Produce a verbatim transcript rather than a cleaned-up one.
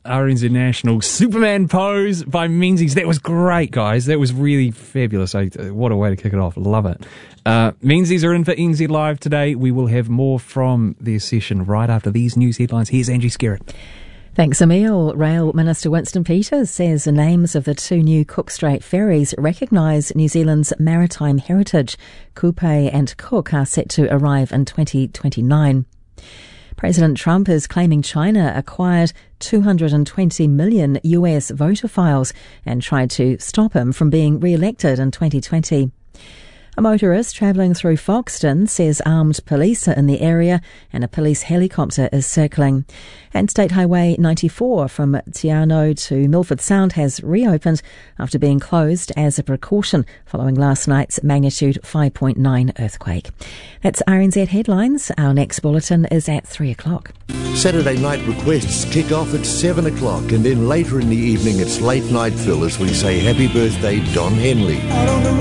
R N Z National Superman pose by Menzies. That was great, guys. That was really fabulous. I, what a way to kick it off. Love it. Uh, Menzies are in for N Z Live today. We will have more from their session right after these news headlines. Here's Angie Skerritt. Thanks, Emil. Rail Minister Winston Peters says the names of the two new Cook Strait ferries recognise New Zealand's maritime heritage. Kupe and Cook are set to arrive in twenty twenty-nine. President Trump is claiming China acquired two hundred twenty million U S voter files and tried to stop him from being re-elected in twenty twenty. A motorist travelling through Foxton says armed police are in the area and a police helicopter is circling. And State Highway ninety-four from Te Anau to Milford Sound has reopened after being closed as a precaution following last night's magnitude five point nine earthquake. That's R N Z Headlines. Our next bulletin is at three o'clock. Saturday night requests kick off at seven o'clock, and then later in the evening it's Late Night Phil as we say happy birthday Don Henley.